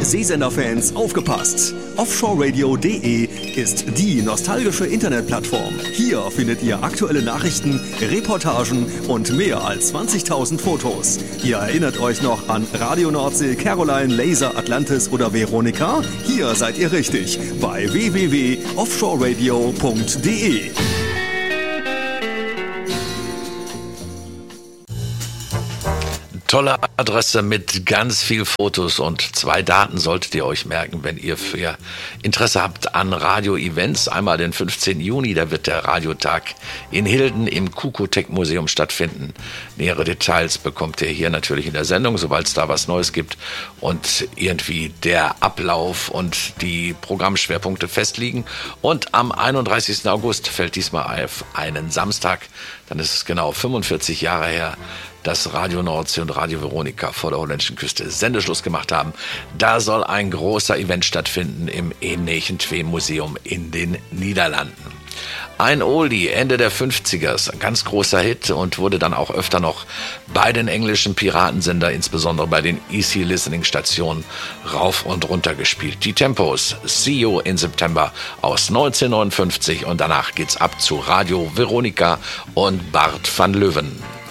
Seesenderfans, aufgepasst! Offshoreradio.de ist die nostalgische Internetplattform. Hier findet ihr aktuelle Nachrichten, Reportagen und mehr als 20.000 Fotos. Ihr erinnert euch noch an Radio Nordsee, Caroline, Laser, Atlantis oder Veronika? Hier seid ihr richtig bei www.offshoreradio.de. Tolle Adresse mit ganz viel Fotos und 2 Daten solltet ihr euch merken, wenn ihr für Interesse habt an Radio-Events. Einmal den 15. Juni, da wird der Radiotag in Hilden im Kukutec-Museum stattfinden. Nähere Details bekommt ihr hier natürlich in der Sendung, sobald es da was Neues gibt und irgendwie der Ablauf und die Programmschwerpunkte festliegen. Und am 31. August fällt diesmal auf einen Samstag, dann ist es genau 45 Jahre her, dass Radio Nordsee und Radio Veronika vor der holländischen Küste Sendeschluss gemacht haben. Da soll ein großer Event stattfinden im Eemnegen-Twee-Museum in den Niederlanden. Ein Oldie, Ende der 50er, ein ganz großer Hit und wurde dann auch öfter noch bei den englischen Piratensender, insbesondere bei den Easy Listening Stationen, rauf und runter gespielt. Die Tempos, See You in September aus 1959 und danach geht's ab zu Radio Veronika und Bart van Leeuwen.